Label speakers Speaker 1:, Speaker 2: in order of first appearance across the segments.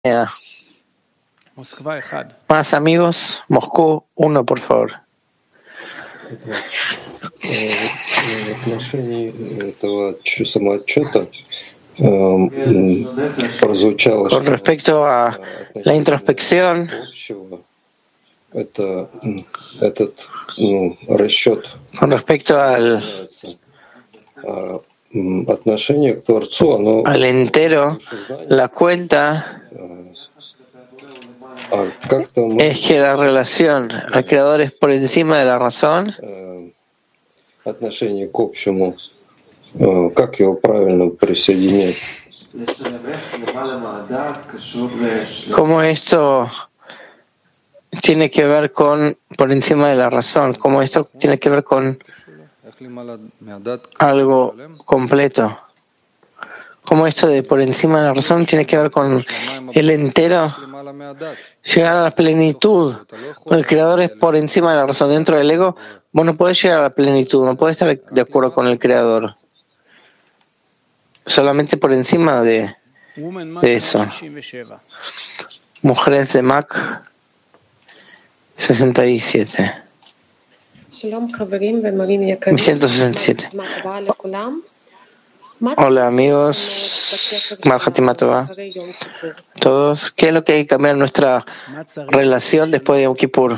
Speaker 1: Más amigos, Moscú, 1, por favor.
Speaker 2: В отношении этого самоотчета прозвучало,
Speaker 1: Con respecto a la introspección,
Speaker 2: это этот расчет
Speaker 1: con respecto al
Speaker 2: отношение к Творцу, оно
Speaker 1: al entero, la cuenta
Speaker 2: как-то
Speaker 1: es que la relación al Creador es por encima de la razón.
Speaker 2: отношение к общему, как его правильно присоединять?
Speaker 1: ¿Cómo esto tiene que ver con por encima de la razón? ¿Cómo esto tiene que ver con algo completo? ¿Cómo esto de por encima de la razón tiene que ver con el entero? Llegar a la plenitud. El Creador es por encima de la razón. Dentro del ego, vos no podés llegar a la plenitud, no podés estar de acuerdo con el Creador. Solamente por encima de eso. Mujeres de Mac 67. 167. Hola amigos, Marhatima Tova. Todos, ¿qué es lo que hay que cambiar en nuestra relación después de Yom Kippur?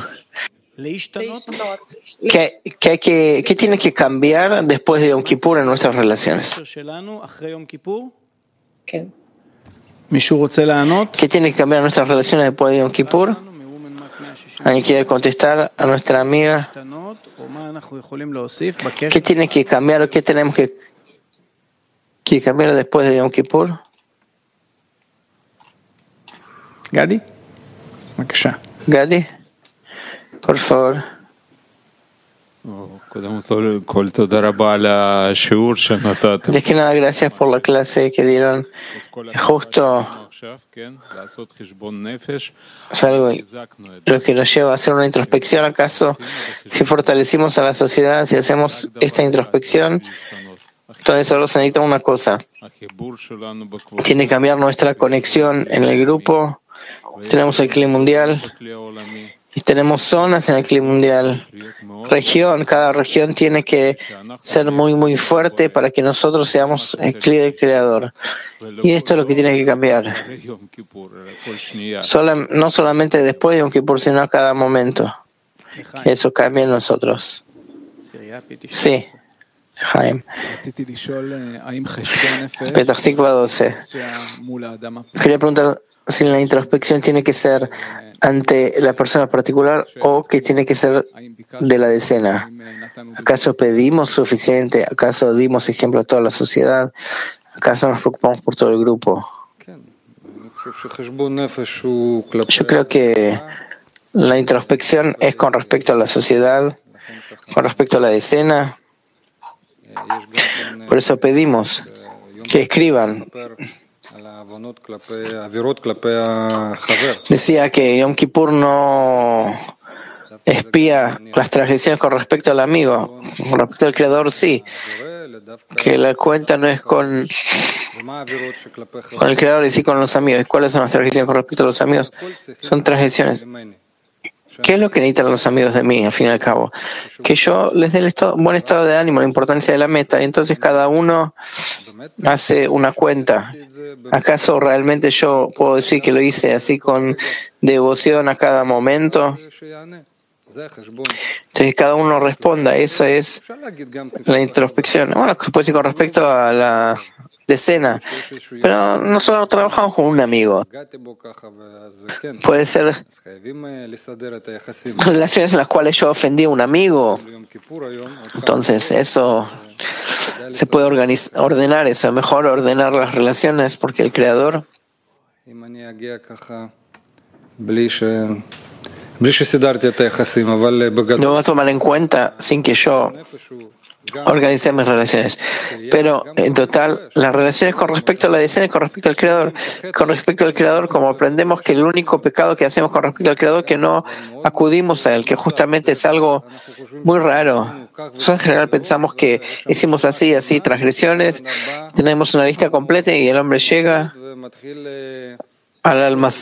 Speaker 1: ¿Qué tiene que cambiar después de Yom Kippur en nuestras relaciones? ¿Qué tiene que cambiar en nuestras relaciones después de Yom Kippur? ¿Alguien quiere contestar a nuestra amiga? ¿Qué tiene que cambiar o qué tenemos que cambiar después de Yom Kippur?
Speaker 3: Gadi,
Speaker 1: por favor. De que nada, gracias por la clase que dieron. Justo es algo lo que nos lleva a hacer una introspección. ¿Acaso si fortalecimos a la sociedad, si hacemos esta introspección, entonces solo se necesita una cosa? Tiene que cambiar nuestra conexión en el grupo. Tenemos el clima mundial y tenemos zonas en el clima mundial. Cada región tiene que ser muy, muy fuerte para que nosotros seamos el clima del Creador. Y esto es lo que tiene que cambiar. No solamente después de Yom Kippur, sino a cada momento. Eso cambia en nosotros. Sí. Jaime. Petach Tikva 12. Quería preguntar si la introspección tiene que ser ante la persona particular o que tiene que ser de la decena. ¿Acaso pedimos suficiente? ¿Acaso dimos ejemplo a toda la sociedad? ¿Acaso nos preocupamos por todo el grupo? Yo creo que la introspección es con respecto a la sociedad, con respecto a la decena. Por eso pedimos que escriban. Decía que Yom Kippur no espía las transgresiones con respecto al amigo, con respecto al Creador sí, que la cuenta no es con el Creador y sí con los amigos. ¿Cuáles son las transgresiones con respecto a los amigos? Son transgresiones. ¿Qué es lo que necesitan los amigos de mí, al fin y al cabo? Que yo les dé buen estado de ánimo, la importancia de la meta. Y entonces cada uno hace una cuenta. ¿Acaso realmente yo puedo decir que lo hice así con devoción a cada momento? Entonces cada uno responda. Esa es la introspección. Bueno, puede ser con respecto a la decena, pero nosotros trabajamos con un amigo. Puede ser relaciones en las cuales yo ofendí a un amigo. Entonces eso se puede ordenar, eso es mejor ordenar las relaciones, porque el Creador lo va a tomar en cuenta sin que yo organice mis relaciones. Pero en total, las relaciones con respecto a la decena y con respecto al Creador. Con respecto al Creador, como aprendemos que el único pecado que hacemos con respecto al Creador es que no acudimos a Él, que justamente es algo muy raro. Nosotros en general pensamos que hicimos así, transgresiones, tenemos una lista completa y el hombre llega al almacén